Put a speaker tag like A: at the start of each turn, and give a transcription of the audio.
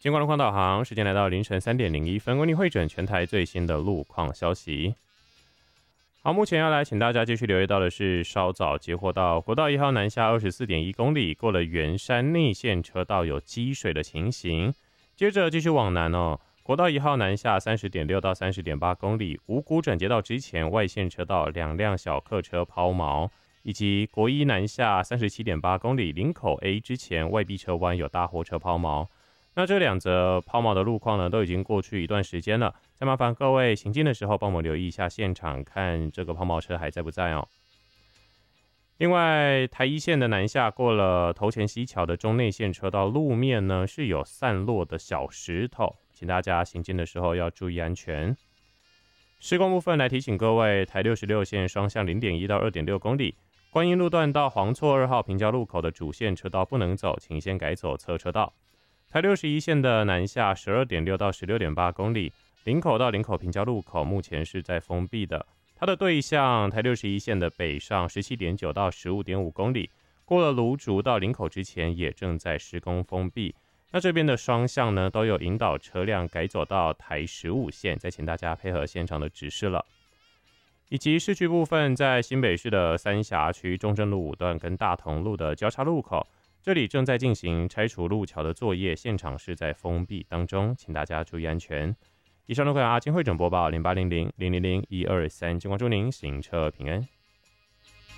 A: 经过路况导航，时间来到凌晨3:01，为您汇整全台最新的路况消息。好，目前要来请大家继续留意到的是，稍早接获到国道1号南下24.1公里，过了圆山内线车道有积水的情形。接着继续往南国道1号南下30.6到30.8公里，五股转接道之前外线车道2辆小客车抛锚，以及国一南下37.8公里，林口 A 之前外壁车弯有大货车抛锚。那这两则抛锚的路况呢，都已经过去一段时间了，再麻烦各位行进的时候帮我们留意一下现场，看这个抛锚车还在不在哦。另外，台一线的南下过了头前溪桥的中内线车道路面呢，是有散落的小石头，请大家行进的时候要注意安全。施工部分来提醒各位，台66线双向0.1到2.6公里，观音路段到黄厝2号平交路口的主线车道不能走，请先改走侧车道。台61线的南下12.6到16.8公里，林口到林口平交路口目前是在封闭的。它的对向台61线的北上17.9到15.5公里，过了芦竹到林口之前也正在施工封闭。那这边的双向呢，都有引导车辆改走到台15线，再请大家配合现场的指示了。以及市区部分，在新北市的三峡区中正路5段跟大同路的交叉路口，这里正在进行拆除路桥的作业，现场是在封闭当中，请大家注意安全。以上路况阿金汇整播报0800000123，金光祝您行车平安。